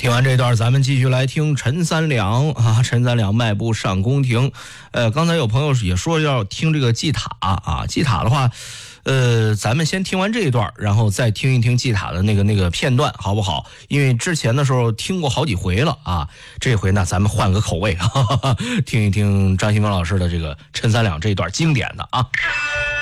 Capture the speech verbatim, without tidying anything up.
听完这段，咱们继续来听陈三两啊，陈三两迈步上宫廷。呃，刚才有朋友也说要听这个祭塔啊，祭塔的话，呃，咱们先听完这一段，然后再听一听祭塔的那个那个片段，好不好？因为之前的时候听过好几回了啊，这回呢咱们换个口味，哈哈哈，听一听张新峰老师的这个陈三两这一段经典的啊。